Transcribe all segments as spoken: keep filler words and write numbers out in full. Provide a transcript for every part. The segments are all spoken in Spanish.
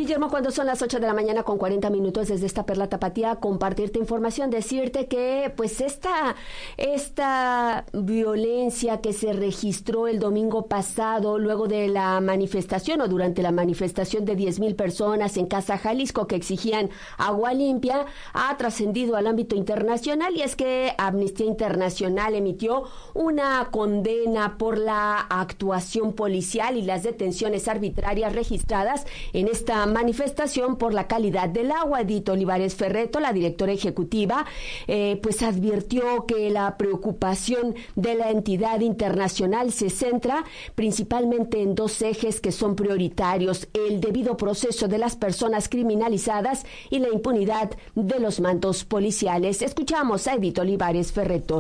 Guillermo, cuando son las ocho de la mañana con cuarenta minutos desde esta Perla Tapatía, compartirte información, decirte que pues esta, esta violencia que se registró el domingo pasado luego de la manifestación o durante la manifestación de diez mil personas en Casa Jalisco que exigían agua limpia, ha trascendido al ámbito internacional, y es que Amnistía Internacional emitió una condena por la actuación policial y las detenciones arbitrarias registradas en esta manifestación por la calidad del agua. Edith Olivares Ferretto, la directora ejecutiva, eh, pues advirtió que la preocupación de la entidad internacional se centra principalmente en dos ejes que son prioritarios: el debido proceso de las personas criminalizadas y la impunidad de los mandos policiales. Escuchamos a Edith Olivares Ferretto.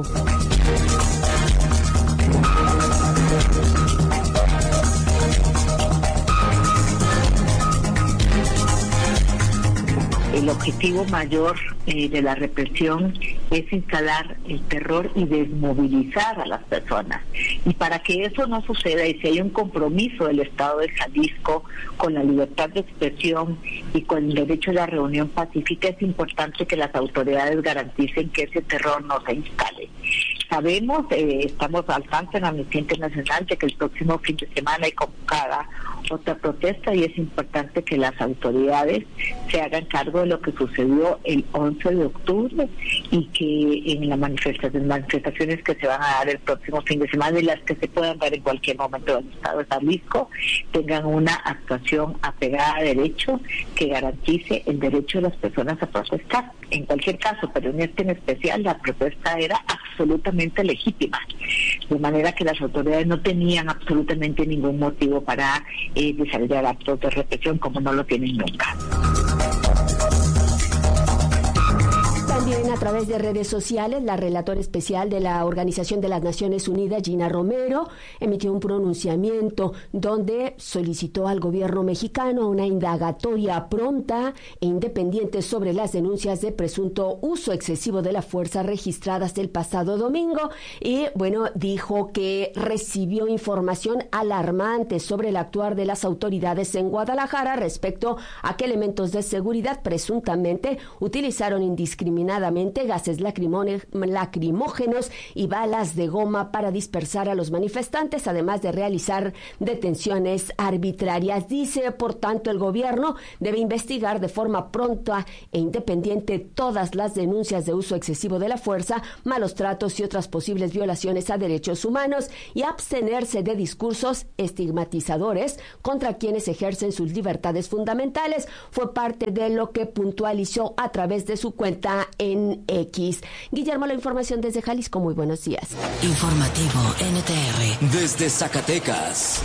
El objetivo mayor eh, de la represión es instalar el terror y desmovilizar a las personas. Y para que eso no suceda, y si hay un compromiso del Estado de Jalisco con la libertad de expresión y con el derecho a la reunión pacífica, es importante que las autoridades garanticen que ese terror no se instale. Sabemos, eh, estamos al tanto en Amnistía Internacional de que el próximo fin de semana hay convocada otra protesta, y es importante que las autoridades se hagan cargo de lo que sucedió el once de octubre y que en las manifestaciones, manifestaciones que se van a dar el próximo fin de semana y las que se puedan dar en cualquier momento del Estado de Jalisco tengan una actuación apegada a derecho que garantice el derecho de las personas a protestar. En cualquier caso, pero en este en especial, la protesta era absolutamente legítima, de manera que las autoridades no tenían absolutamente ningún motivo para eh, desarrollar actos de represión, como no lo tienen nunca. También a través de redes sociales, la relatora especial de la Organización de las Naciones Unidas, Gina Romero, emitió un pronunciamiento donde solicitó al gobierno mexicano una indagatoria pronta e independiente sobre las denuncias de presunto uso excesivo de la fuerza registradas el pasado domingo. Y bueno, dijo que recibió información alarmante sobre el actuar de las autoridades en Guadalajara respecto a que elementos de seguridad presuntamente utilizaron indiscriminadamente gases lacrimógenos y balas de goma para dispersar a los manifestantes, además de realizar detenciones arbitrarias. Dice, por tanto, el gobierno debe investigar de forma pronta e independiente todas las denuncias de uso excesivo de la fuerza, malos tratos y otras posibles violaciones a derechos humanos, y abstenerse de discursos estigmatizadores contra quienes ejercen sus libertades fundamentales. Fue parte de lo que puntualizó a través de su cuenta en X. Guillermo, la información desde Jalisco. Muy buenos días. Informativo N T R desde Zacatecas.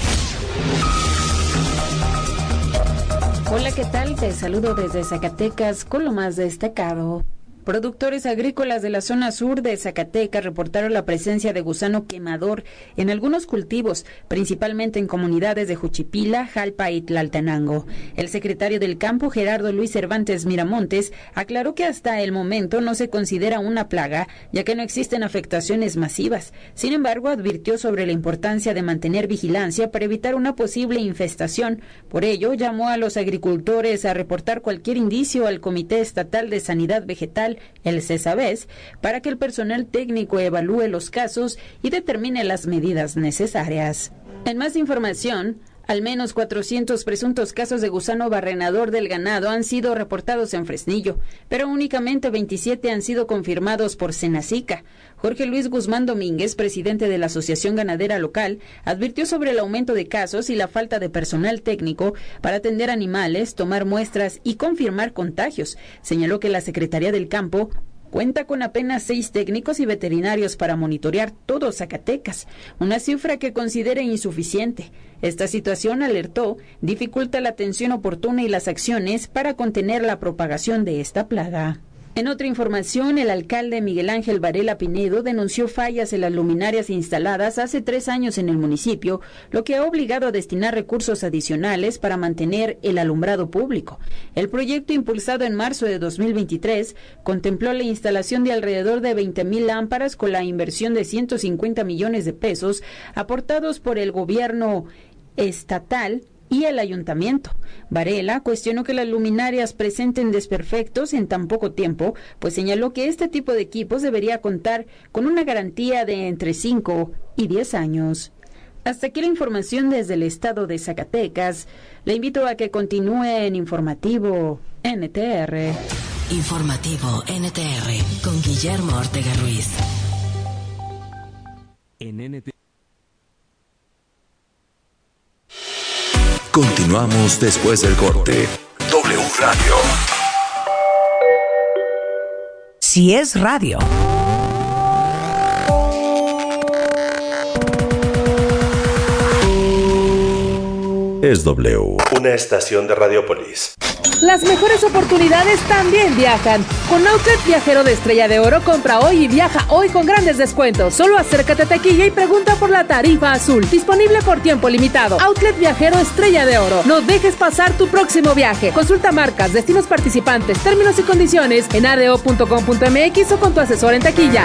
Hola, ¿qué tal? Te saludo desde Zacatecas con lo más destacado. Productores agrícolas de la zona sur de Zacatecas reportaron la presencia de gusano quemador en algunos cultivos, principalmente en comunidades de Juchipila, Jalpa y Tlaltenango. El secretario del campo, Gerardo Luis Cervantes Miramontes, aclaró que hasta el momento no se considera una plaga, ya que no existen afectaciones masivas. Sin embargo, advirtió sobre la importancia de mantener vigilancia para evitar una posible infestación. Por ello, llamó a los agricultores a reportar cualquier indicio al Comité Estatal de Sanidad Vegetal, el CESAVES, para que el personal técnico evalúe los casos y determine las medidas necesarias. En más información, al menos cuatrocientos presuntos casos de gusano barrenador del ganado han sido reportados en Fresnillo, pero únicamente veintisiete han sido confirmados por Senacica. Jorge Luis Guzmán Domínguez, presidente de la Asociación Ganadera Local, advirtió sobre el aumento de casos y la falta de personal técnico para atender animales, tomar muestras y confirmar contagios. Señaló que la Secretaría del Campo cuenta con apenas seis técnicos y veterinarios para monitorear todo Zacatecas, una cifra que considera insuficiente. Esta situación, alertó, dificulta la atención oportuna y las acciones para contener la propagación de esta plaga. En otra información, el alcalde Miguel Ángel Varela Pinedo denunció fallas en las luminarias instaladas hace tres años en el municipio, lo que ha obligado a destinar recursos adicionales para mantener el alumbrado público. El proyecto, impulsado en marzo de dos mil veintitrés, contempló la instalación de alrededor de veinte mil lámparas con la inversión de ciento cincuenta millones de pesos aportados por el gobierno estatal y el ayuntamiento. Varela cuestionó que las luminarias presenten desperfectos en tan poco tiempo, pues señaló que este tipo de equipos debería contar con una garantía de entre cinco y diez años. Hasta aquí la información desde el estado de Zacatecas. Le invito a que continúe en Informativo N T R. Informativo N T R con Guillermo Ortega Ruiz. En N T R. Continuamos después del corte. W Radio. Si es radio. Es W. Una estación de Radiopolis. Las mejores oportunidades también viajan. Con Outlet Viajero de Estrella de Oro, compra hoy y viaja hoy con grandes descuentos. Solo acércate a taquilla y pregunta por la tarifa azul. Disponible por tiempo limitado. Outlet Viajero Estrella de Oro. No dejes pasar tu próximo viaje. Consulta marcas, destinos participantes, términos y condiciones en a d o punto com punto m x o con tu asesor en taquilla.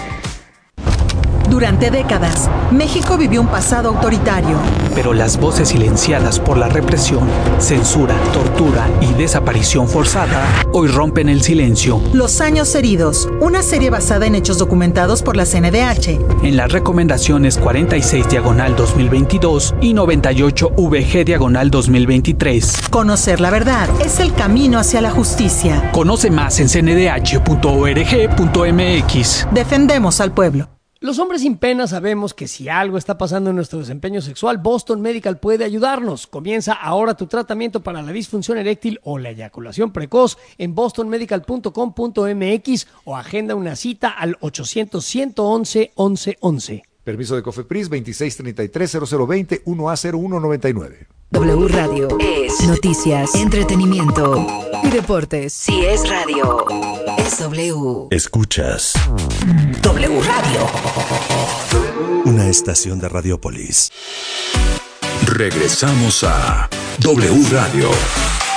Durante décadas, México vivió un pasado autoritario. Pero las voces silenciadas por la represión, censura, tortura y desaparición forzada hoy rompen el silencio. Los años heridos, una serie basada en hechos documentados por la C N D H. En las recomendaciones cuarenta y seis diagonal dos mil veintidós y noventa y ocho V G diagonal dos mil veintitrés. Conocer la verdad es el camino hacia la justicia. Conoce más en c n d h punto org punto m x. Defendemos al pueblo. Los hombres sin pena sabemos que si algo está pasando en nuestro desempeño sexual, Boston Medical puede ayudarnos. Comienza ahora tu tratamiento para la disfunción eréctil o la eyaculación precoz en boston medical punto com punto m x o agenda una cita al ochocientos, ciento once, once once. Permiso de COFEPRIS veintiséis treinta y tres cero cero veinte uno A cero uno noventa y nueve. W Radio es noticias, entretenimiento y deportes. Si es radio, es W. Escuchas W Radio. una estación de Radiopolis. Regresamos a W Radio.